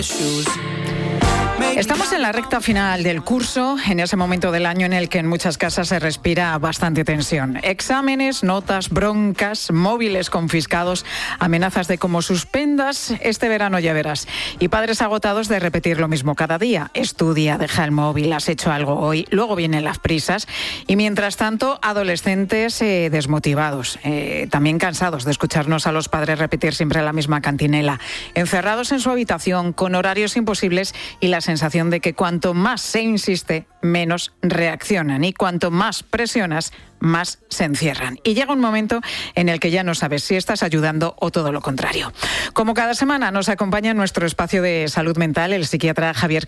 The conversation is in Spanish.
Estamos en la recta final del curso, en ese momento del año en el que en muchas casas se respira bastante tensión. Exámenes, notas, broncas, móviles confiscados, amenazas de cómo suspendas este verano ya verás. Y padres agotados de repetir lo mismo cada día. Estudia, deja el móvil, has hecho algo hoy, luego vienen las prisas. Y mientras tanto, adolescentes desmotivados, también cansados de escucharnos a los padres repetir siempre la misma cantinela. Encerrados en su habitación, con horarios imposibles y la sensación de que cuanto más se insiste, menos reaccionan, y cuanto más presionas, más se encierran. Y llega un momento en el que ya no sabes si estás ayudando o todo lo contrario. Como cada semana nos acompaña en nuestro espacio de salud mental el psiquiatra Javier